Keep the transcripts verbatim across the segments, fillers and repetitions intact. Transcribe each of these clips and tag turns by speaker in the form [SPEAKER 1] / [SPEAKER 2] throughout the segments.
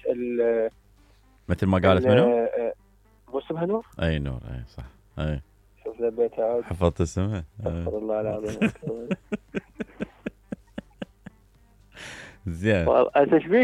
[SPEAKER 1] مثل ما قالت منو؟
[SPEAKER 2] مو اسمها نور؟
[SPEAKER 1] اي نور، اي صح. اي
[SPEAKER 2] شوف لبيتها عود
[SPEAKER 1] حفظت اسمها.
[SPEAKER 2] استغفر الله العظيم.
[SPEAKER 1] زين
[SPEAKER 2] والله ايش بيك؟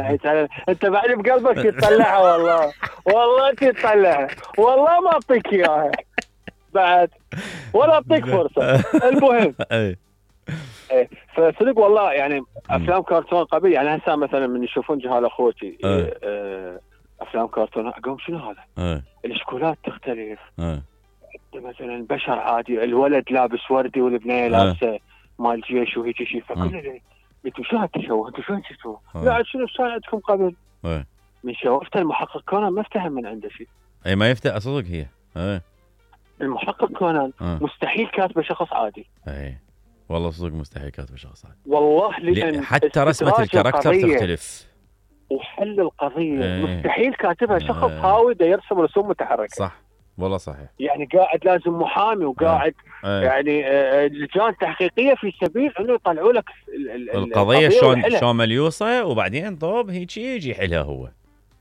[SPEAKER 2] انت بعد بقلبك تطلعها والله، والله تطلعها والله ما اعطيك اياها بعد ولا اعطيك فرصه. المهم
[SPEAKER 1] اي
[SPEAKER 2] ايه فصدق والله يعني افلام كرتون قبل، يعني هسه مثلا من يشوفون جهال اخوتي
[SPEAKER 1] أه.
[SPEAKER 2] أه افلام كرتون اقوم شنو هذا؟
[SPEAKER 1] أه.
[SPEAKER 2] الشكولات تختلف.
[SPEAKER 1] أه.
[SPEAKER 2] مثلا بشر عادي، الولد لابس وردي والبنيه
[SPEAKER 1] أه.
[SPEAKER 2] لابسه مال جيش وهيك شيء، فكل انتوا شو هالتشوه؟ انتوا شلون شفتوا؟ لا شنو صار عندكم قبل؟
[SPEAKER 1] أه.
[SPEAKER 2] من شوفت المحقق كونان ما افتهم من عنده شيء.
[SPEAKER 1] اي ما يفتح صدق هي. أه.
[SPEAKER 2] المحقق كونان أه. مستحيل كاتبه شخص عادي.
[SPEAKER 1] اي والله صدق مستحيل كاتبه شخص عادي
[SPEAKER 2] والله، لأن
[SPEAKER 1] حتى رسمة الكاركتر تختلف
[SPEAKER 2] وحل القضية
[SPEAKER 1] ايه.
[SPEAKER 2] مستحيل كاتبها شخص هاوي دا يرسم رسوم متحركة.
[SPEAKER 1] صح والله صحيح.
[SPEAKER 2] يعني قاعد لازم محامي وقاعد
[SPEAKER 1] ايه.
[SPEAKER 2] يعني لجان تحقيقية في سبيل انه يطلعوا لك
[SPEAKER 1] القضية شلون شلون مليوصة، وبعدين طوب هيك يجي يحلها هو،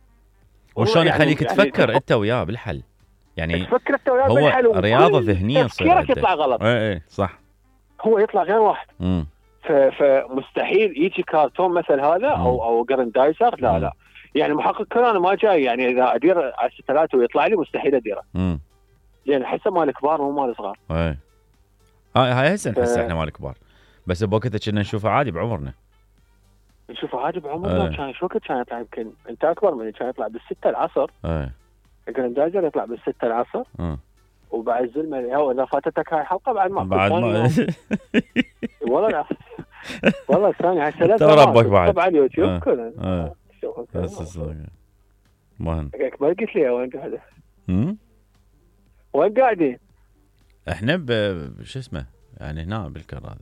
[SPEAKER 1] وشلون يخليك يعني تفكر يعني انت وياه بالحل. يعني
[SPEAKER 2] تفكر انت وياه
[SPEAKER 1] هو
[SPEAKER 2] بالحل،
[SPEAKER 1] رياضة ذهنية
[SPEAKER 2] تفكيرك يطلع غلط.
[SPEAKER 1] ايه ايه صح.
[SPEAKER 2] هو يطلع غير واحد.
[SPEAKER 1] امم
[SPEAKER 2] فمستحيل يجي كرتون مثل هذا او او جراندايزر. لا
[SPEAKER 1] مم.
[SPEAKER 2] لا يعني محقق كونان ما جاي، يعني اذا ادير على ثلاثة ويطلع لي مستحيل اديره.
[SPEAKER 1] امم
[SPEAKER 2] لان حسه مال كبار مو مال صغار.
[SPEAKER 1] اي هاي هاي هسه نحس احنا مال كبار، بس بوقتها كنا نشوفه عادي بعمرنا.
[SPEAKER 2] نشوفه عادي بعمرنا. كان شو وقت كان يطلع؟ يمكن انت اكبر مني، كان يطلع بالستة العصر.
[SPEAKER 1] اي
[SPEAKER 2] الجراندايزر يطلع بالستة العصر.
[SPEAKER 1] اه
[SPEAKER 2] وبعد الزلمه هو اذا فاتتك هاي الحلقه بعد ما
[SPEAKER 1] بعد ما
[SPEAKER 2] والله لا والله ثاني هاي ثلاث
[SPEAKER 1] ترى ربك بعد
[SPEAKER 2] طبعا يوتيوب
[SPEAKER 1] آه.
[SPEAKER 2] كله
[SPEAKER 1] اه بس مهم.
[SPEAKER 2] ما قلت لي وين قاعده؟
[SPEAKER 1] امم
[SPEAKER 2] وين قاعدين؟
[SPEAKER 1] احنا ب شو اسمه يعني هنا بالكر هذا.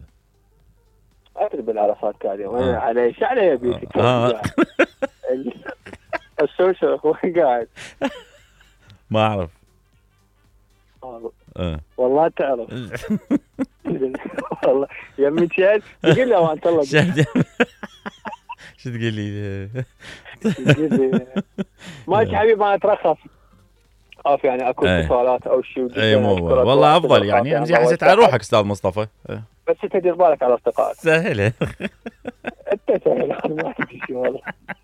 [SPEAKER 2] ادري بالعرفات قاعدين. وين
[SPEAKER 1] آه.
[SPEAKER 2] على ايش على يبيك؟
[SPEAKER 1] اه
[SPEAKER 2] السوشيال وين قاعد؟
[SPEAKER 1] ما اعرف.
[SPEAKER 2] اه والله تعرف. والله يمي شاد تقول له وانت الله
[SPEAKER 1] شو تقول لي؟
[SPEAKER 2] ماشي حبيبي ما اترخص اخاف يعني اكو اتصالات او شيء.
[SPEAKER 1] اي مو والله افضل يعني امزح حسيت على روحك استاذ مصطفى.
[SPEAKER 2] بس انت دير بالك على اصدقائك.
[SPEAKER 1] سهله
[SPEAKER 2] انت سهل ما تدري شو والله.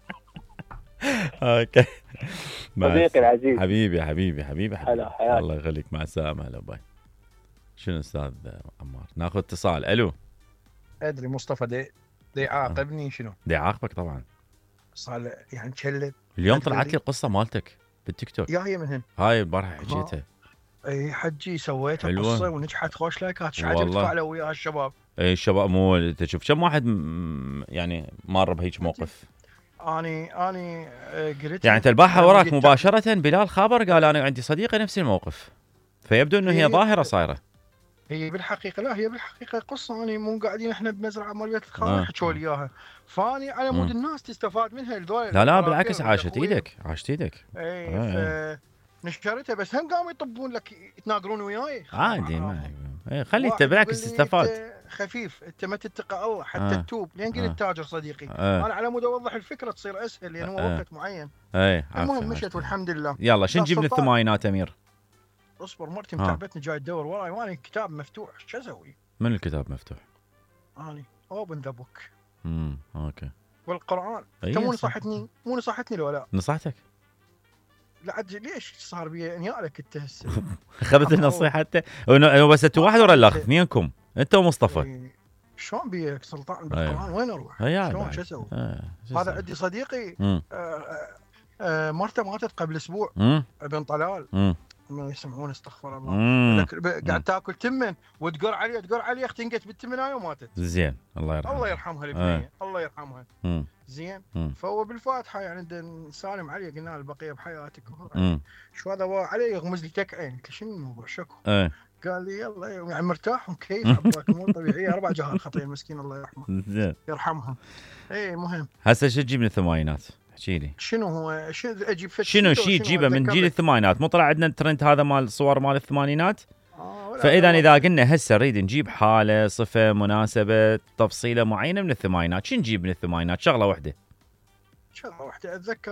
[SPEAKER 1] اوكي
[SPEAKER 2] صديقي العزيز
[SPEAKER 1] حبيبي حبيبي حبيبي حبيبي
[SPEAKER 2] هلا
[SPEAKER 1] الله يخليك مع السلامه. هلا باي. شنو استاذ عمار؟ ناخذ اتصال. الو.
[SPEAKER 3] ادري مصطفى دي دي عاقبني. شنو
[SPEAKER 1] دي عاقبك؟ طبعا
[SPEAKER 3] صار يعني تشلد.
[SPEAKER 1] اليوم طلعت لي القصه مالتك بالتيك توك.
[SPEAKER 3] يا هي منهن
[SPEAKER 1] هاي البارحه حكيتها.
[SPEAKER 3] اي حجي سويتها قصه ونجحت خوش لايكات. شو عاد يتفاعلوا وياها الشباب؟
[SPEAKER 1] اي الشباب مو تشوف كم واحد يعني مر بهيك موقف.
[SPEAKER 3] اني اني قلت
[SPEAKER 1] يعني تلباحها وراك مباشره. بلال خابر قال انا عندي صديقه نفس الموقف، فيبدو انه هي ظاهره صايره.
[SPEAKER 3] هي بالحقيقه لا هي بالحقيقه قصه. اني مو قاعدين احنا بمزرعه مال بيت الخال حكوا لي اياها، فاني على مود الناس تستفاد منها الدول.
[SPEAKER 1] لا لا بالعكس عاشت ايدك عاشت ايدك.
[SPEAKER 3] اي آه. نشرتها بس هم قاموا يطبون لك يتناقرون وياي
[SPEAKER 1] عادي. ما اي خلي انت بالعكس تستفاد.
[SPEAKER 3] خفيف انت ما تتقى الله حتى آه. تتوب. لين قلت تاجر صديقي
[SPEAKER 1] آه.
[SPEAKER 3] انا على مود اوضح الفكره تصير اسهل لان هو آه. وقت معين.
[SPEAKER 1] اي
[SPEAKER 3] المهم مشت والحمد لله.
[SPEAKER 1] يلا شو نجيب من الثمانينات امير؟
[SPEAKER 3] اصبر مرتي متعبتني جاي تدور وراي وانا كتاب مفتوح. شو اسوي؟
[SPEAKER 1] من الكتاب مفتوح؟
[SPEAKER 3] اني اوبن ذا بوك.
[SPEAKER 1] امم اوكي.
[SPEAKER 3] والقران انت مو نصحتني مو نصحتني لو لا
[SPEAKER 1] نصحتك؟
[SPEAKER 3] لا عاد ليش صار بي انيالك انت هسه؟
[SPEAKER 1] اخذت النصيحه حتى هو بس انتوا واحد ولا الاخ اثنينكم انت ومصطفى؟
[SPEAKER 3] شلون بيك سلطان بالقران؟ وين اروح؟
[SPEAKER 1] شلون
[SPEAKER 3] شو اسوي؟ هذا عندي صديقي مرته ماتت قبل اسبوع. ابن طلال ما يسمعون استغفر الله. قاعد تاكل تمن وتقر عليه تقر عليه اختنقت بالتمن هاي وماتت.
[SPEAKER 1] زين الله يرحمها.
[SPEAKER 3] الله يرحمها البنيه. الله يرحمها.
[SPEAKER 1] مم.
[SPEAKER 3] زين
[SPEAKER 1] مم.
[SPEAKER 3] فهو بالفاتحه يعني نسالم عليه قلنا له البقيه بحياتك. شو هذا علي يغمز لي تكعين. قلت شنو الموضوع شكو؟
[SPEAKER 1] ايه.
[SPEAKER 3] قال لي يلا يعني مرتاح وكيف عباك امور طبيعيه. اربع جهات خطيه المسكين الله يرحمه.
[SPEAKER 1] زين
[SPEAKER 3] يرحمها. اي مهم.
[SPEAKER 1] هسه شو تجيب من الثمانينات؟ احكي لي
[SPEAKER 3] شنو هو شنو اجيب
[SPEAKER 1] شنو شيء تجيبه من جيل الثمانينات؟ مو طلع عندنا الترند هذا مال الصور مال الثمانينات؟ آه فاذا اذا قلنا هسه نريد نجيب حاله صفه مناسبه تفصيله معينه من الثمانينات، شو نجيب من الثمانينات؟ شغله واحده
[SPEAKER 3] شغله واحده اتذكر